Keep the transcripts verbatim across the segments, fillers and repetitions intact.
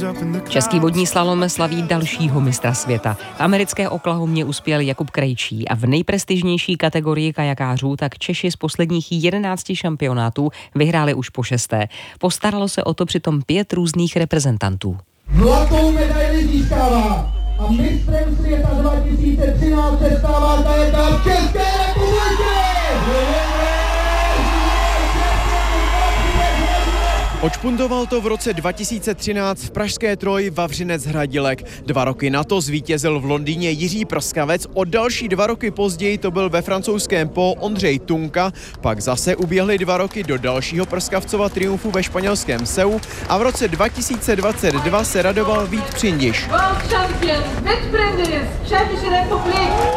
Český vodní slalom slaví dalšího mistra světa. V americké Oklahomě uspěl Jakub Krejčí a v nejprestižnější kategorii kajakářů tak Češi z posledních jedenácti šampionátů vyhráli už po šesté. Postaralo se o to přitom pět různých reprezentantů. Zlatou medaili získává a mistrem světa dva tisíce třináct se stává kajakář České republiky! Odšpuntoval to v roce dva tisíce třináct v pražské Troji Vavřinec Hradilek. Dva roky na to zvítězil v Londýně Jiří Prskavec, o další dva roky později to byl ve francouzském Po Ondřej Tunka, pak zase uběhly dva roky do dalšího Prskavcova triumfu ve španělském Seu a v roce dva tisíce dvacet dva se radoval Vít Přindiš. World champion Vít Přindiš, České republiky.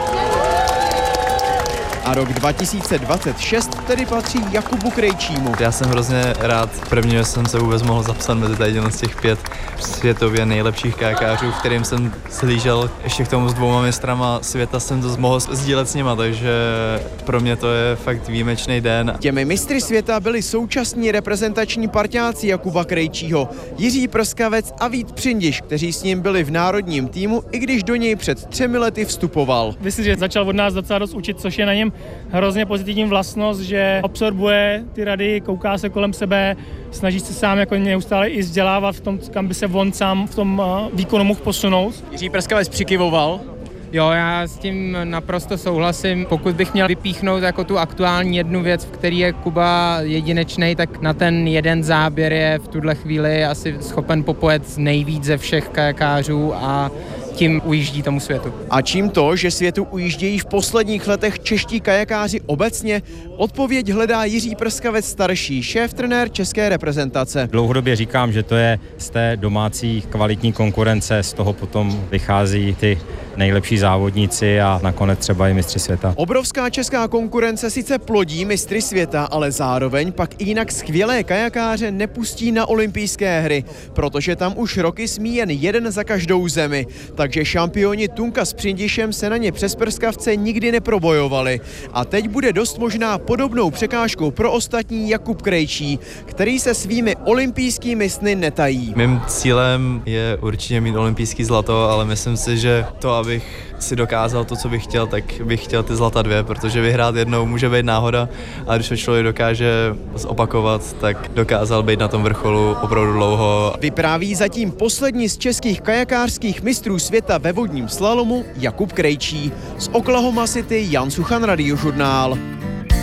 A rok dva tisíce dvacet šest tedy patří Jakubu Krejčímu. Já jsem hrozně rád, první, že jsem se vůbec mohl zapsat mezi tady z těch pět světově nejlepších kajakářů, v kterým jsem slížel ještě k tomu s dvouma mistrama světa, jsem to mohl sdílet s nima, takže pro mě to je fakt výjimečný den. Těmi mistry světa byli současní reprezentační parťáci Jakuba Krejčího, Jiří Prskavec a Vít Přindiš, kteří s ním byli v národním týmu, i když do něj před třemi lety vstupoval. Myslím, že začal od nás docela dost učit, což je na něm hrozně pozitivní vlastnost, že absorbuje ty rady, kouká se kolem sebe, snaží se sám jako neustále i vzdělávat v tom, kam by se on sám v tom výkonu mohl posunout. Jiří Prskavec přikyvoval. Jo, já s tím naprosto souhlasím. Pokud bych měl vypíchnout jako tu aktuální jednu věc, v který je Kuba jedinečnej, tak na ten jeden záběr je v tuhle chvíli asi schopen popojet nejvíc ze všech kajakářů a tím ujíždí tomu světu. A čím to, že světu ujíždějí v posledních letech čeští kajakáři obecně? Odpověď hledá Jiří Prskavec starší, šéf-trenér české reprezentace. Dlouhodobě říkám, že to je z té domácí kvalitní konkurence, z toho potom vychází ty nejlepší závodníci a nakonec třeba i mistři světa. Obrovská česká konkurence sice plodí mistry světa, ale zároveň pak i jinak skvělé kajakáře nepustí na olympijské hry, protože tam už roky smí jen jeden za každou zemi. Takže šampioni Tunka s Přindišem se na ně přes Prskavce nikdy neprobojovali. A teď bude dost možná podobnou překážkou pro ostatní Jakub Krejčí, který se svými olympijskými sny netají. Mým cílem je určitě mít olympijský zlato, ale myslím si, že to, abych si dokázal to, co bych chtěl, tak bych chtěl ty zlata dvě, protože vyhrát jednou může být náhoda a když to člověk dokáže zopakovat, tak dokázal být na tom vrcholu opravdu dlouho. Vypráví zatím poslední z českých kajakářských mistrů světa ve vodním slalomu Jakub Krejčí. Z Oklahoma City Jan Suchan, Radiožurnál.